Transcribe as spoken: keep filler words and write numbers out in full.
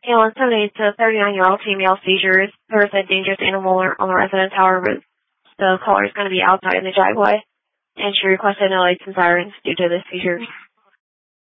A one seventy-eight to thirty-nine-year-old female seizures. There is a dangerous animal on the residence. However, the caller is going to be outside in the driveway, and she requested no lights and sirens due to the seizures.